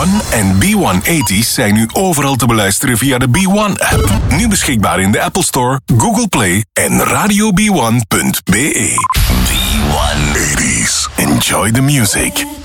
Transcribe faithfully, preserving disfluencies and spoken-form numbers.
one en B honderdtachtig zijn nu overal te beluisteren via de B one-app. Nu beschikbaar in de Apple Store, Google Play en radio b one punt b e. B honderdtachtig. Enjoy the music.